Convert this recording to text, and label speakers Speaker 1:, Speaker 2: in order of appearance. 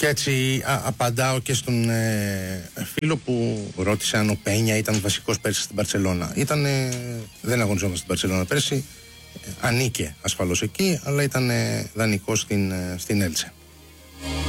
Speaker 1: Και έτσι απαντάω και στον φίλο που ρώτησε αν ο Πένια ήταν βασικός πέρσι στην Μπαρτσελώνα. Δεν αγωνιζόταν στην Μπαρτσελώνα πέρσι, ανήκε ασφαλώς εκεί, αλλά ήταν δανεικός στην Έλτσε.